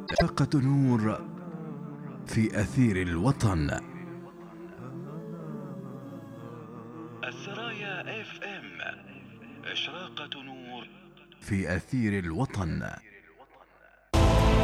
إشراقة نور في أثير الوطن. السرايا اف ام، إشراقة نور في أثير الوطن.